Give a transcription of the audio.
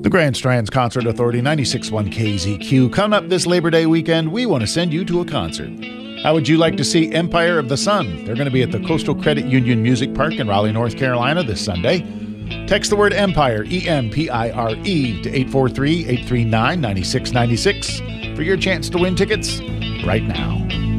The Grand Strands Concert Authority, 96.1 KZQ. Coming up this Labor Day weekend, we want to send you to a concert. How would you like to see Empire of the Sun? They're going to be at the Coastal Credit Union Music Park in Raleigh, North Carolina this Sunday. Text the word Empire, E-M-P-I-R-E, to 843-839-9696 for your chance to win tickets right now.